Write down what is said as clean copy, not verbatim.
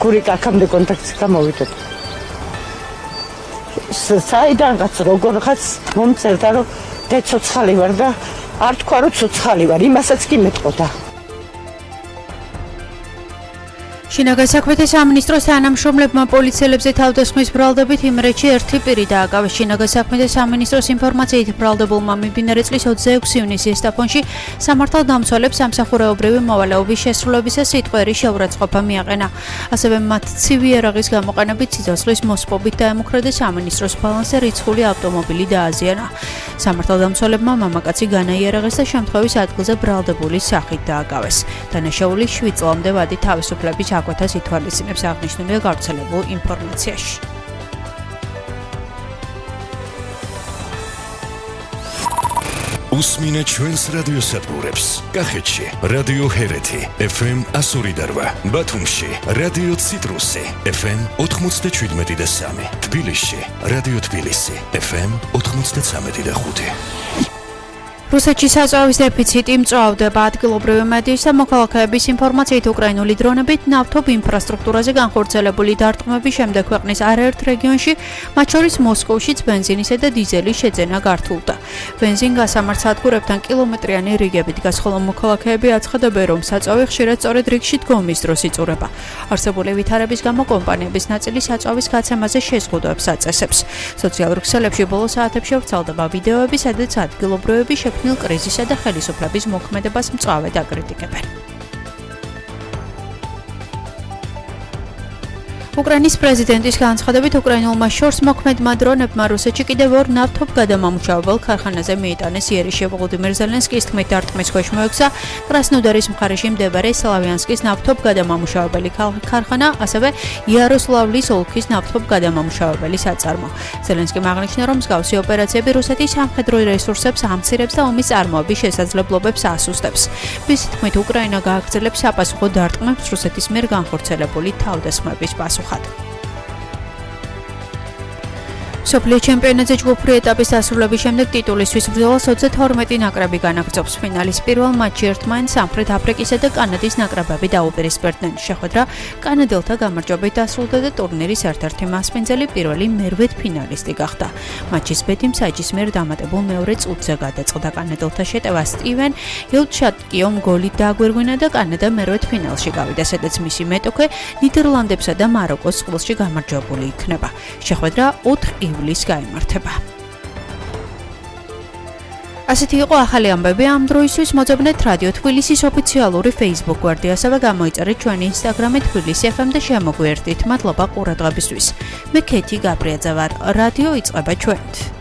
გური კაკამდე კონტაქტს გამოვიდოდ. საიდანღაც როგორღაც მომწერდა რომ დეცოცხალი ვარ და არ თქვა რომ ცოცხალი ვარ, იმასაც კი მეტყოდა. შინაგან საქმეთა სამინისტროს თანამშრომლებმა პოლიციელებზე თავდასხმის ბრალდებით იმრეთში ერთი პირი დააკავეს. შინაგან საქმეთა სამინისტროს ინფორმაციით ბრალდებულმა მიმდინარე წლის 26 ივნისის სტაფონში სამართალდამცველებს სამსახურეობრივი მოვალეობის შესრულებისას სიტყვიერი შეურაცხყოფა მიაყენა. ასევე მათ ცივი იარაღის გამოყენებით სიცოცხლის მოსპობით დაემუქრა და სამინისტროს ბალანსზე რიცხული ავტომობილი დააზიანა. სამართალდამცველებმა მამაკაცი განაიარაღეს და შემთხვევის ადგილზე ბრალდებულის სახით დააკავეს. დანაშაული 7 წლამდე ვადი თავისუფლების აკვეთას ითვალისწინებს აღნიშნულია გავრცელებულ ინფორმაციაში. უსმინეთ ჩვენს რადიოსადგურებს. კახეთში რადიო ჰერეთი FM 102.8, ბათუმში რადიო ციტრუსი FM 97.3, თბილისში რადიო თბილისი FM 93.5. რუსეთში საწვავის დეფიციტი მწვავდება. ადგილობრივი მედიის და მოქალაქეების ინფორმაციით უკრაინული დრონებით ნავთობ ინფრასტრუქტურაზე განხორციელებული დარტყმების შემდეგ ქვეყნის არაერთ რეგიონში, მათ შორის მოსკოვშიც ბენზინისა და დიზელის შეძენა გართულდა. ბენზინ გასამართ სადგურებთან კილომეტრიანი რიგებით დგას, ხოლო მოქალაქეები აცხადებენ, რომ საწვავი ხშირად სწორედ რიგში დგომის დროს იწურება. არსებული ვითარების გამო კომპანიების ნაწილი საწვავის გაცემაზე შეზღუდვებს აწესებს. სოციალურ ქსელებში ბოლო საათებში ვრცელდება ვიდეოები, სადაც ადგილობრივები კრიზისა და ხელისუფლების მოქმედებას მწვავედ აკრიტიკებენ. უკრაინის პრეზიდენტის განცხადებით უკრაინულმა შორს მოქმედმა დრონებმა რუსეთში კიდევ ორ ნავთობ გადამამუშავებელ ქარხანაზე მიიტანეს. იერიშე ვოლოდიმირ ზელენსკის თქმით დარტყმის ქვეშ მოექცა კრასნოდარის მხარეში მდებარე სლავიანსკის ნავთობ გადამამუშავებელი ქარხანა, ასევე იაროსლავლის ოლქის ნავთობ გადამამუშავებელი საწარმო. ზელენსკიმ აღნიშნა, რომ მსგავსი ოპერაციები რუსეთის სამხედრო რესურსებს ამცირებს და ომის წარმოების შესაძლებლობებს ასუსტებს. მისი თქმით, უკრაინა გააგრძელებს საპასუხო დარტყმებს რუსეთის მიერ განხორციელებული თავდასხმების პასუხად. მსოფლიო ჩემპიონატზე ჯგუფური ეტაპის დასრულების შემდეგ ტიტულისთვის ბრძოლას 22 ნაკრები განაგრძობს. ფინალის პირველ მატჩში ერთმანეთს სამხრეთ აფრიკისა და კანადის ნაკრებები დაუპირისპირდნენ. შეხვედრა კანადელთა გამარჯვებით დასრულდა და ტურნირის ერთ-ერთი მასპინძელი პირველი მერვედ ფინალისტი გახდა. მატჩის ბედი მსაჯის მიერ დამატებულ მეორე წუთზე გადაწყდა. კანადელთა შეტევა სტივენ ილჩატკიომ გოლით დააგვირგვინა და კანადა მერვედ ფინალში გავიდა, სადაც მისი მეტოქე ნიდერლანდებსა და მაროკოს წყვილში გამარჯვებული იქნება. შეხვედრა 4 ივლისს გაიმართება. ასეთი იყო ახალი ამბები ამ დროისთვის. მოძებნეთ რადიო თბილისის ოფიციალური Facebook გვერდი, ასევე გამოიწერეთ ჩვენი Instagram თბილისი FM და შემოგვიერთდით. მადლობა ყურადღებისთვის. მე ქეთი გაბრიაძე ვარ. რადიო იწყება ჩვენით.